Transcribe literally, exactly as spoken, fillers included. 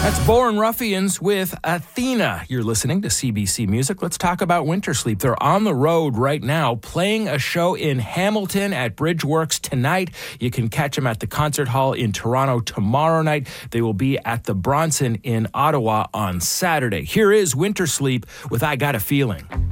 That's Born Ruffians with Athena. You're listening to C B C Music. Let's talk about Winter Sleep. They're on the road right now playing a show in Hamilton at Bridgeworks tonight. You can catch them at the Concert Hall in Toronto tomorrow night. They will be at the Bronson in Ottawa on Saturday. Here is Winter Sleep with I Got a Feeling.